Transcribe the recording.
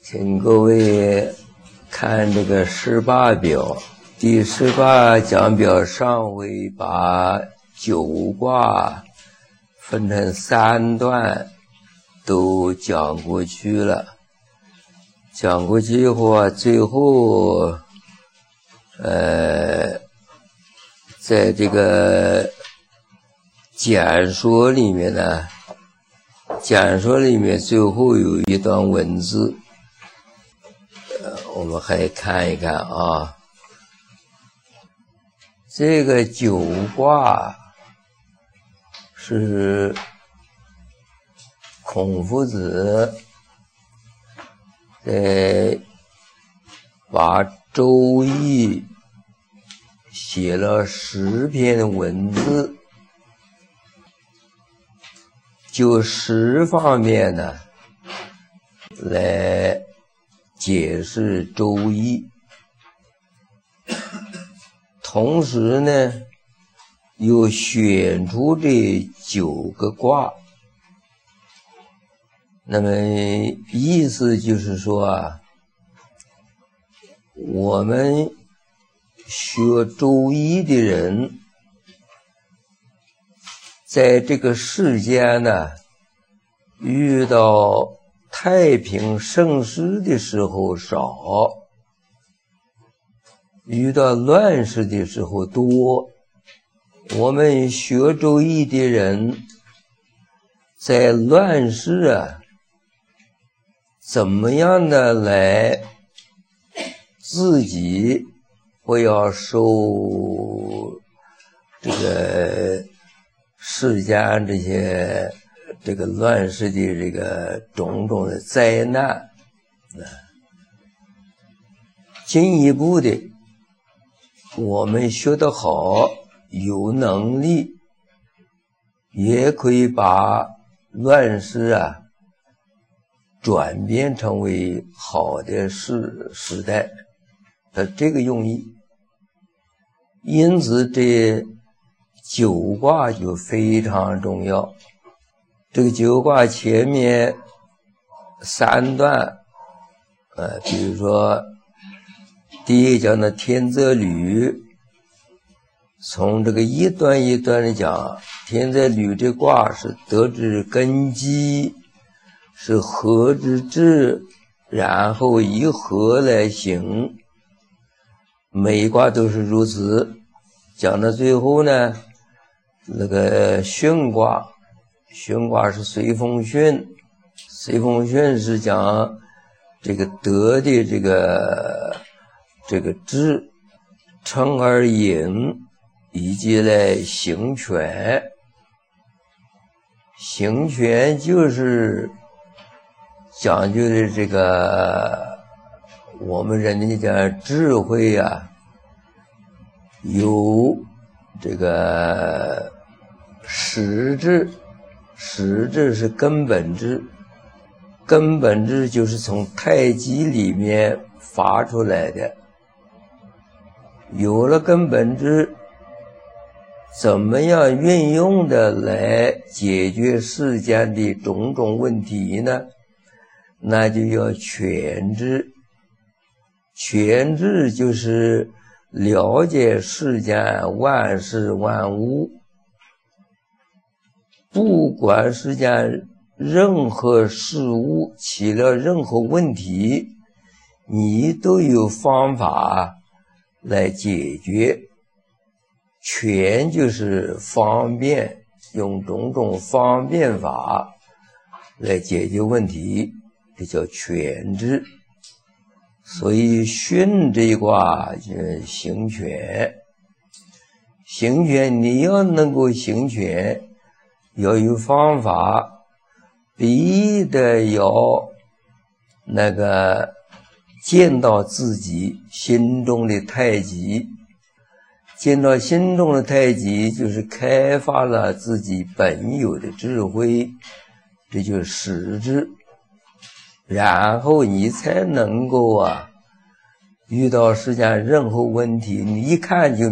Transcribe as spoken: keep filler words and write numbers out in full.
请各位看这个十八表，第十八讲表上回把九卦分成三段都讲过去了。讲过去以后啊，最后呃在这个简说里面呢，简说里面最后有一段文字，呃，我们还看一看啊。这个九卦是孔夫子在把《周易》写了十篇文字，就十方面呢来解释《周易》，同时呢又选出这九个卦。那么意思就是说啊，我们学《周易》的人在这个世间呢，遇到太平盛世的时候少，遇到乱世的时候多。我们学《周易》的人在乱世啊，怎么样的来自己不要受这个世间这些这个乱世的这个种种的灾难，进一步的我们学得好，有能力也可以把乱世啊转变成为好的时时代的这个用意。因此这九卦就非常重要。这个九卦前面三段，呃，比如说第一讲的天泽履，从这个一段一段的讲，天泽履这卦是得之根基，是合之志，然后以合来行，每一卦都是如此。讲到最后呢，那个巽卦，巽卦是随风巽，随风巽是讲这个得的这个这个志，称而隐，以及来行权。行权就是讲究的这个我们人家讲智慧啊，有这个实质，实质是根本质，根本质就是从太极里面发出来的。有了根本质，怎么样运用的来解决世间的种种问题呢？那就要全知。全知就是了解世间万事万物，不管世间任何事物起了任何问题，你都有方法来解决。全就是方便，用种种方便法来解决问题，这叫全知。所以巽这一卦就是行权。行权你要能够行权，要有方法，必得要那个见到自己心中的太极。见到心中的太极，就是开发了自己本有的智慧，这就是实质。然后你才能够啊，遇到世间任何问题，你一看就